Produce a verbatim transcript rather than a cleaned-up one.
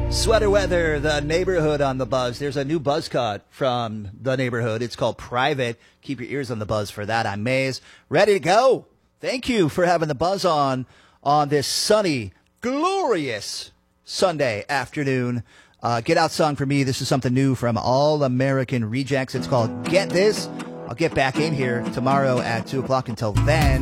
Sweater weather, the neighborhood on the buzz. There's a new buzz cut from the neighborhood. It's called Private. Keep your ears on the buzz for that. I'm Maze. Ready to go. Thank you for having the buzz on on this sunny, glorious Sunday afternoon. Uh, get out song for me. This is something new from All American Rejects. It's called Get This. I'll get back in here tomorrow at two o'clock. Until then.